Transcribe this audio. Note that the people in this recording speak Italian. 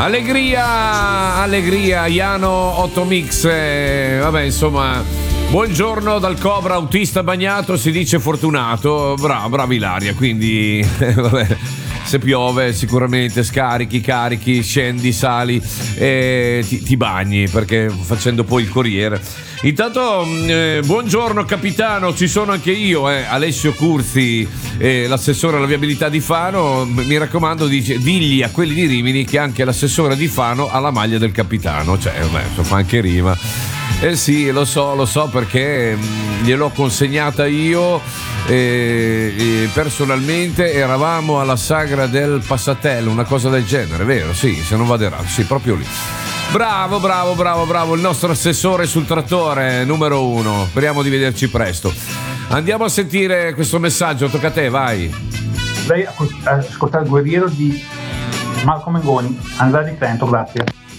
Allegria, Iano 8 Mix, vabbè, insomma, buongiorno dal Cobra, autista bagnato, si dice fortunato, bravi Ilaria, quindi, vabbè. Se piove sicuramente scarichi, carichi, scendi, sali e ti bagni, perché facendo poi il corriere. Intanto buongiorno capitano, ci sono anche io, Alessio Curzi, l'assessore alla viabilità di Fano. Mi raccomando, digli a quelli di Rimini che anche l'assessore di Fano ha la maglia del capitano, cioè fa anche rima. Sì, lo so perché gliel'ho consegnata io personalmente. Eravamo alla sagra del Passatello, una cosa del genere, vero? Sì, se non vado errato, sì, proprio lì. Bravo, il nostro assessore sul trattore numero 1. Speriamo di vederci presto. Andiamo a sentire questo messaggio, tocca a te, vai. Lei ascolta il guerriero di Marco Mengoni, Andrea di Trento, grazie.